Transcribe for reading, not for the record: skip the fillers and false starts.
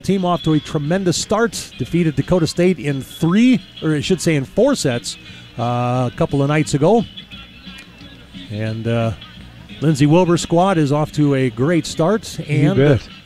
Team off to a tremendous start. Defeated Dakota State in 4 sets a couple of nights ago. And Lindsey Wilbur's squad is off to a great start. And